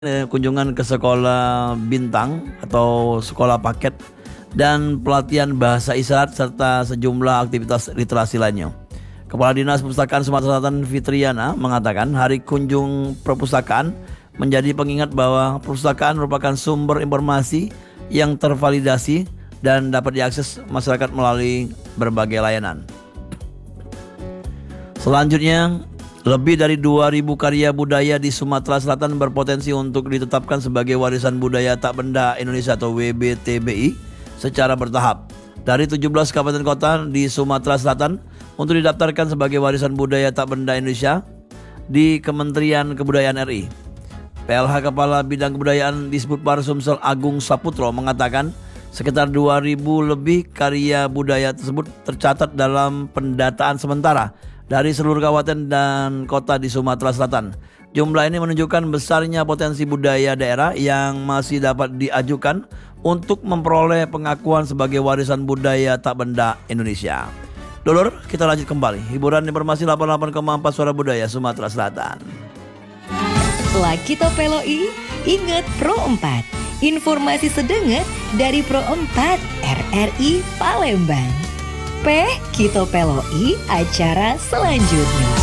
Kunjungan ke sekolah bintang atau sekolah paket dan pelatihan bahasa isyarat serta sejumlah aktivitas literasi lainnya. Kepala Dinas Perpustakaan Sumatera Selatan Fitriana mengatakan hari kunjung perpustakaan menjadi pengingat bahwa perpustakaan merupakan sumber informasi yang tervalidasi dan dapat diakses masyarakat melalui berbagai layanan. Selanjutnya, lebih dari 2.000 karya budaya di Sumatera Selatan berpotensi untuk ditetapkan sebagai warisan budaya tak benda Indonesia atau WBTBI secara bertahap dari 17 kabupaten kota di Sumatera Selatan untuk didaftarkan sebagai warisan budaya tak benda Indonesia di Kementerian Kebudayaan RI. PLH Kepala Bidang Kebudayaan Disbudpar Sumsel Agung Saputro mengatakan sekitar 2.000 lebih karya budaya tersebut tercatat dalam pendataan sementara dari seluruh kabupaten dan kota di Sumatera Selatan. Jumlah ini menunjukkan besarnya potensi budaya daerah yang masih dapat diajukan untuk memperoleh pengakuan sebagai warisan budaya tak benda Indonesia. Dulur, kita lanjut kembali. Hiburan informasi 88,4 Suara Budaya Sumatera Selatan. Lagi Topeloi, ingat Pro 4. Informasi sedenget dari Pro 4 RRI Palembang. Peh Kito Peloi acara selanjutnya.